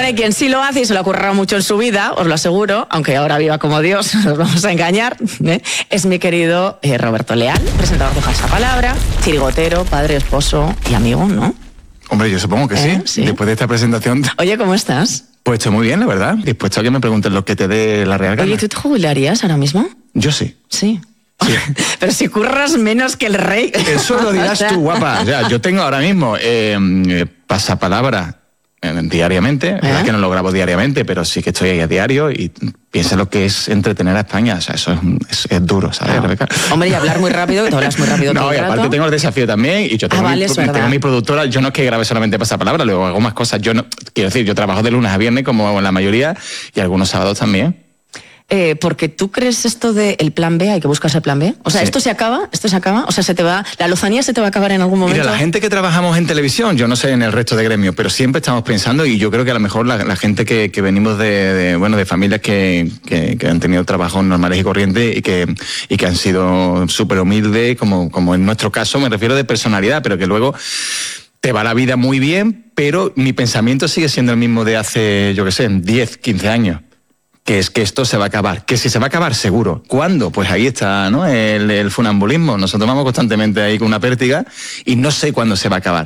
hay quien sí lo hace y se lo ha currado mucho en su vida, os lo aseguro, aunque ahora viva como Dios, nos vamos a engañar, ¿eh? Es mi querido Roberto Leal, presentador de Pasapalabra, chirigotero, padre, esposo y amigo, ¿no? Hombre, yo supongo que sí. Sí. Después de esta presentación... Oye, ¿cómo estás? Pues estoy muy bien, la verdad. Dispuesto a que me pregunten lo que te dé la real gana. Oye, ¿tú te jubilarías ahora mismo? Yo sí. Sí. Sí. Pero si curras menos que el rey. Eso lo dirás tú, guapa. O sea, yo tengo ahora mismo Pasapalabra diariamente. La verdad que no lo grabo diariamente, pero sí que estoy ahí a diario y piensa lo que es entretener a España. O sea, eso es duro, ¿sabes, No. Rebeca? Hombre, y hablar muy rápido, que tú hablas muy rápido todo No, y el aparte rato. tengo el desafío también y yo tengo, tengo mi productora. Yo no es que grabe solamente Pasapalabra, luego hago más cosas. Yo no, quiero decir, yo trabajo de lunes a viernes como la mayoría y algunos sábados también. Porque tú crees esto de el plan B, hay que buscarse el plan B. O sea, Sí. esto se acaba, o sea, se te va, la lozanía se te va a acabar en algún momento. Mira, la gente que trabajamos en televisión, yo no sé en el resto de gremios, pero siempre estamos pensando, y yo creo que a lo mejor la gente que venimos de familias que han tenido trabajos normales y corrientes y que han sido súper humildes, como en nuestro caso, me refiero de personalidad, pero que luego te va la vida muy bien, pero mi pensamiento sigue siendo el mismo de hace, yo qué sé, 10, 15 años. Que es que esto se va a acabar. Que si se va a acabar, seguro. ¿Cuándo? Pues ahí está, ¿no? El funambulismo. Nosotros vamos constantemente ahí con una pértiga y no sé cuándo se va a acabar.